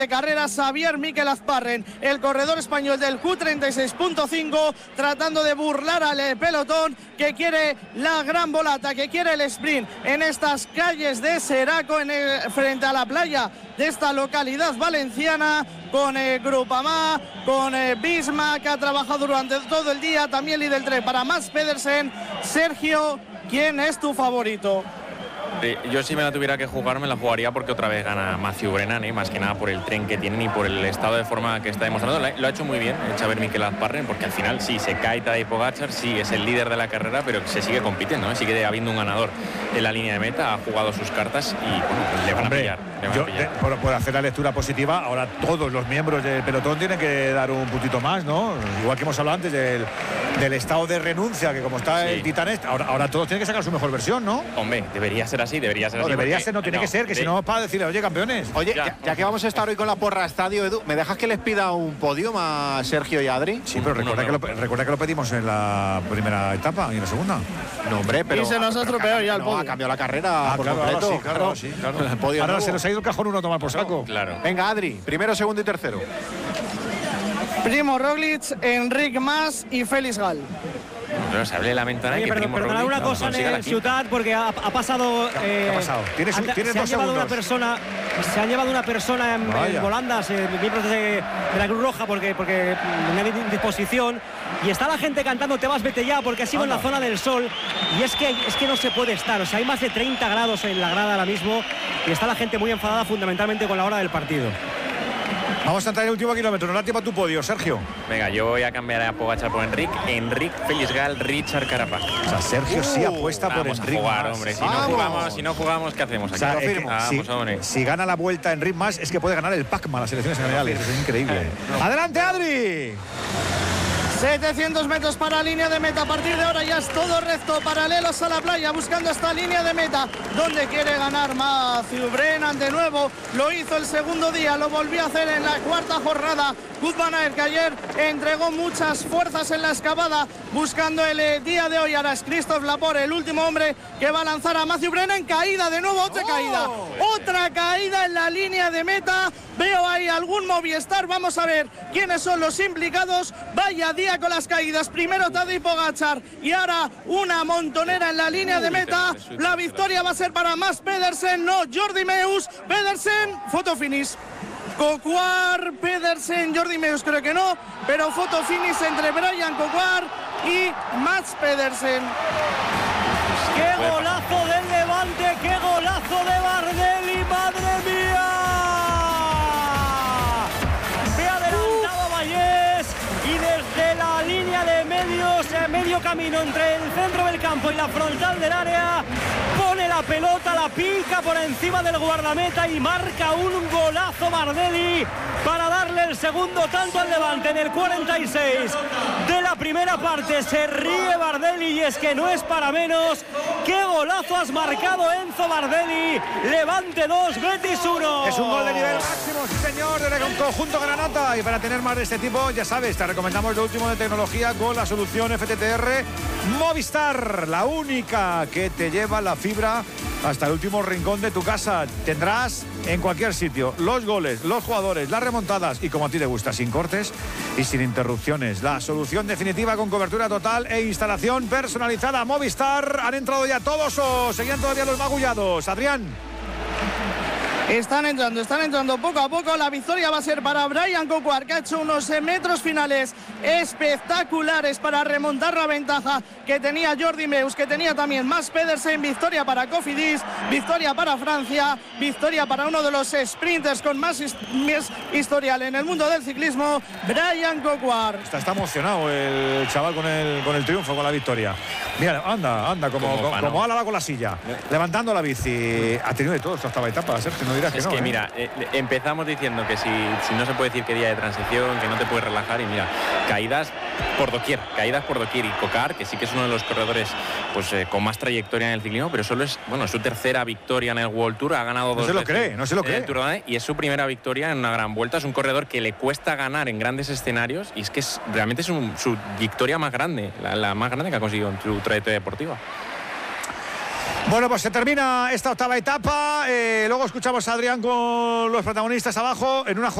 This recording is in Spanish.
de carreras, Xavier Miquel Azparren, el corredor español del Q36.5, tratando de burlar al pelotón que quiere la gran volata, que quiere el sprint en estas calles de Seraco, frente a la playa de esta localidad valenciana, con Groupama, con Bisma, que ha trabajado durante todo el día, también líder 3 para Mads Pedersen. Sergio, ¿quién es tu favorito? Yo si me la tuviera que jugar me la jugaría porque otra vez gana Mathieu Brennan, más que nada por el tren que tienen y por el estado de forma que está demostrando. Lo ha hecho muy bien Xavier Miquel Azparren, porque al final sí, se cae Tadej Pogačar, sí es el líder de la carrera, pero se sigue compitiendo, sigue habiendo un ganador en la línea de meta, ha jugado sus cartas y bueno, pues le van a pillar. Por hacer la lectura positiva, ahora todos los miembros del pelotón tienen que dar un puntito más, ¿no? Igual que hemos hablado antes del estado de renuncia, que como está el Titán, ahora todos tienen que sacar su mejor versión, ¿no? Hombre, debería ser así, debería ser así. No tiene que ser, que si no es para decirle, oye, campeones. Oye, ya que vamos a estar hoy con la porra estadio, Edu, ¿me dejas que les pida un podium a Sergio y Adri? Sí, pero recuerda que lo pedimos en la primera etapa y en la segunda. No, hombre, pero... Y se nos ha estropeado ya el podio. Ha cambiado la carrera por completo. Claro. El podio ahora nuevo. se nos ha ido el cajón uno a tomar por saco. Claro. Venga, Adri, primero, segundo y tercero. Primo Roglic, Enric Mas y Félix Gal. Pero se hable de la ventana. Oye, pero perdonad una cosa en el Ciutat, porque ha pasado. ¿Qué ha pasado? Tienes se 2 han llevado una persona en volandas, miembros de la Cruz Roja, porque tenía indisposición. Y está la gente cantando "Te vas, vete ya", porque ha sido en la zona del sol. Y es que no se puede estar. O sea, hay más de 30 grados en la grada ahora mismo. Y está la gente muy enfadada, fundamentalmente con la hora del partido. Vamos a entrar en el último kilómetro. No la tipa tu podio, Sergio. Venga, yo voy a cambiar a Pogačar por Enric, Félix Gal, Richard Carapaz. O sea, Sergio sí apuesta por Enric. Enric. Jugar, hombre. Si no jugamos, ¿qué hacemos aquí? O sea, si gana la vuelta Enric Mas, es que puede ganar el PACMA, las elecciones generales. Es increíble. ¡Adelante, Adri! 700 metros para la línea de meta. A partir de ahora ya es todo recto, paralelos a la playa, buscando esta línea de meta, donde quiere ganar Mathieu Brennan de nuevo. Lo hizo el segundo día, lo volvió a hacer en la cuarta jornada. Wout van Aert, que ayer entregó muchas fuerzas en la excavada, buscando el día de hoy. Ahora es Christophe Laporte, el último hombre que va a lanzar a Mathieu Brennan. Caída de nuevo, otra caída en la línea de meta. Veo ahí algún Movistar, vamos a ver quiénes son los implicados. Vaya día con las caídas, primero Tadej Pogačar y ahora una montonera en la línea de meta. La victoria va a ser para Mads Pedersen, no Jordi Meeus. Pedersen, foto finish. Coquard, Pedersen, Jordi Meeus creo que no, pero foto finish entre Brian Coquard y Mads Pedersen. ¡Qué golazo del Levante! ¡Qué golazo de Bardelli! ¡Madre mía! Me ha adelantado Vallés y desde la línea de medio camino entre el centro del campo y la frontal del área, pone la pelota, la pica por encima del guardameta y marca un golazo Bardelli para darle el segundo tanto al Levante en el 46 de la primera parte. Se ríe Bardelli y es que no es para menos. ¡Qué golazo has marcado, Enzo Bardelli! Levante 2, Betis 1. Es un gol de nivel máximo, sí señor, desde un conjunto granata. Y para tener más de este tipo, ya sabes, te recomendamos lo último de tecnología con la solución FTTR Movistar, la única que te lleva la fibra hasta el último rincón de tu casa. Tendrás en cualquier sitio los goles, los jugadores, las remontadas y como a ti te gusta, sin cortes y sin interrupciones. La solución definitiva con cobertura total e instalación personalizada. Movistar. ¿Han entrado ya todos o seguían todavía los magullados? Adrián. Están entrando poco a poco. La victoria va a ser para Brian Coquard, que ha hecho unos metros finales espectaculares para remontar la ventaja que tenía Jordi Meeus, que tenía también Mads Pedersen. Victoria para Cofidis, victoria para Francia, victoria para uno de los sprinters con más historial en el mundo del ciclismo, Brian Coquard. Está emocionado el chaval con el triunfo, con la victoria. Mira, anda como ala con la silla, levantando la bici. Ha tenido de todo esta octava etapa, Sergio, no dirás que no. Es que mira, empezamos diciendo que si no se puede decir que día de transición, que no te puedes relajar, y mira, caídas por doquier. Y Coquard, que sí que es uno de los corredores pues con más trayectoria en el ciclismo, pero solo es su tercera victoria en el World Tour. Ha ganado dos veces. No se lo cree. Y es su primera victoria en una gran vuelta. Es un corredor que le cuesta ganar en grandes escenarios y es que realmente es su victoria más grande, la más grande que ha conseguido en su trayectoria deportiva. Bueno, pues se termina esta octava etapa. Luego escuchamos a Adrián con los protagonistas abajo en una